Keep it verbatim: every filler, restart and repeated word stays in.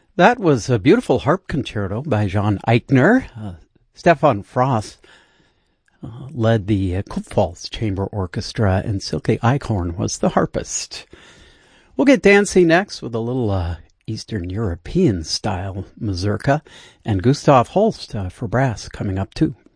That was a beautiful harp concerto by John Eichner. Uh, Stefan Frost uh, led the uh, Kupfalz Chamber Orchestra, and Silke Eichhorn was the harpist. We'll get dancing next with a little uh, Eastern European style mazurka, and Gustav Holst uh, for brass coming up too.